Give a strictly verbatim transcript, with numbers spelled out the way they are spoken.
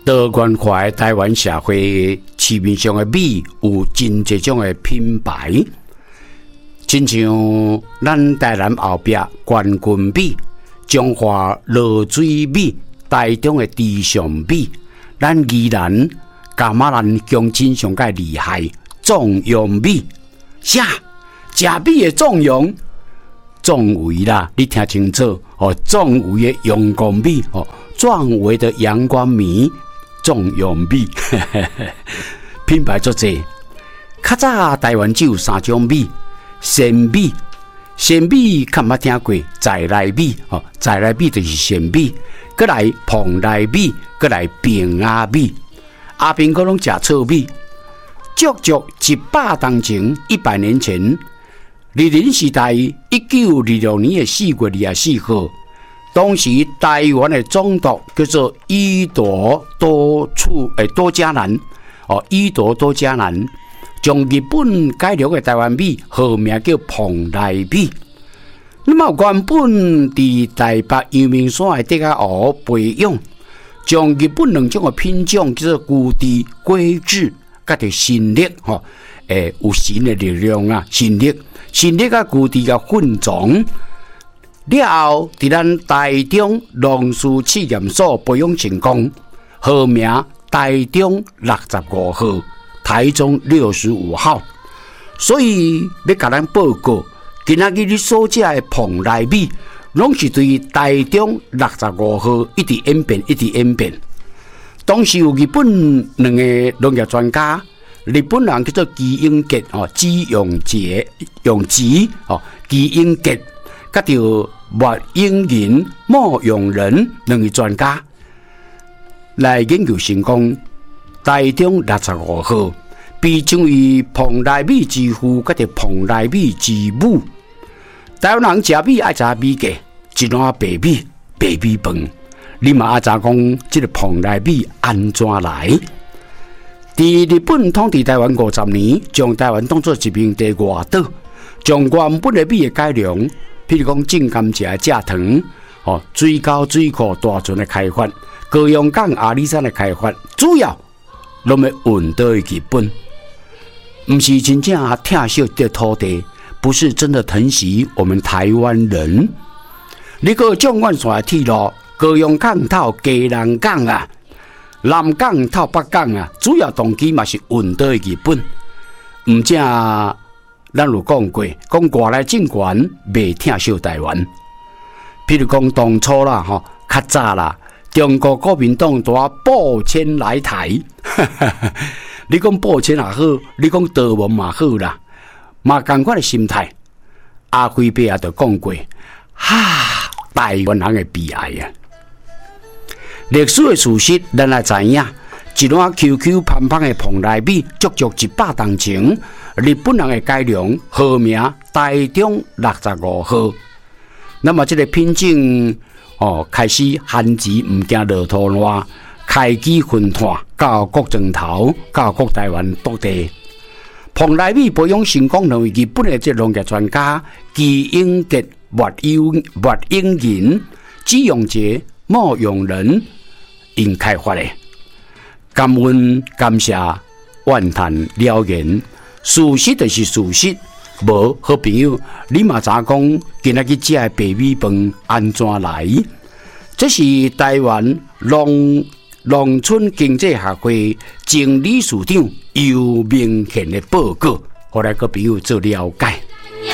多元化的台湾社会市面上的米有真侪种的品牌，亲像咱台南后壁冠军米、中华落水米、台中的地上米，咱宜兰柑仔兰乡亲上介厉害壮阳米，啥？食米的壮阳，壮维啦，你听清楚哦，壮维的阳光米哦，壮维的阳光米。壮阳米，品牌足济。较早台湾只有三种米：鲜米、鲜米较捌听过；在来米哦，在来米就是鲜米；过来蓬莱米，过来平阿米。阿平哥拢食糙米。足足一百当前，一百年前，日治时代一九二六年的四月二十四号。当时台湾的总督叫做伊朵多处诶多加南哦，伊朵多加南将日本改良的台湾米号名叫蓬莱米。那么原本伫台北阳明山的底下湖培养，将日本两种的品种叫做古地龟质，甲着新力吼，诶有神的力量啊，新力新力甲古地甲混种。了后，伫咱台中农事试验所培养成功，号名台中六十五号、台中六十五号。所以要甲咱报告，今仔日你所食的蓬莱米，拢是对台中六十五号一直演变，一直演变。当时有日本两个农业专家，日本人叫做基英杰哦，基永杰、永吉哦，基英杰。甲着莫英仁、莫永仁两位专家来研究成功，台中六十五号被称为蓬莱米之父，甲着蓬莱米之母。台湾人食米爱食米价，一碗白米、白米饭，你嘛爱知讲这个蓬莱米安怎来？伫日本统治台湾五十年，将台湾当作一片地外岛，将原本的米的改良。譬如讲种甘蔗、蔗糖，哦，水沟、水库、大船的开发，高雄港、阿里山的开发，主要拢要运到日本。不是真正疼惜的土地，不是真的疼惜我们台湾人。你个纵贯线的铁路，高雄港透基隆港啊，南港透北港啊，主要动机嘛是运到日本，唔正。咱有讲过，讲外来政权未疼惜台湾。譬如讲当初啦，吼，较早啦，中国国民党都报迁来台，你讲报迁也好，你讲逃亡嘛好啦，嘛同款的心态。阿辉伯也就讲过，哈，台湾人的悲哀啊！历史的事实，咱也知影。一碗 Q Q 胖胖的蓬莱米，足足一百当前，日本人的改良，号名台中六十五号。那么这个品种哦，开始旱季唔惊落土烂，开机分炭，到国庄头，到国台湾各地。蓬莱米培养成功，认为日本的这农业专家基英杰、莫英莫英仁、基永杰、莫永仁因开发的。感恩感谢万叹了言，事实就是事实。无好朋友，你嘛知讲今仔日食的白米饭安怎来？这是台湾农农村经济学会前理事长尤明显的报告，互咱个朋友做了解。